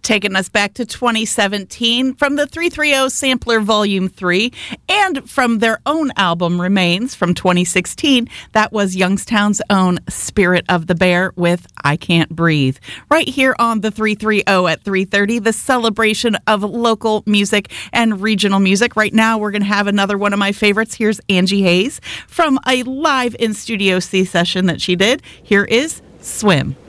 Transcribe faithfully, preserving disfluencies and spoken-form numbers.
Taking us back to twenty seventeen from the three thirty Sampler Volume three and from their own album Remains from twenty sixteen. That was Youngstown's own Spirit of the Bear with I Can't Breathe. Right here on the three thirty at three thirty, the celebration of local music and regional music. Right now, we're going to have another one of my favorites. Here's Angie Hayes from a live in Studio C session that she did. Here is Swim.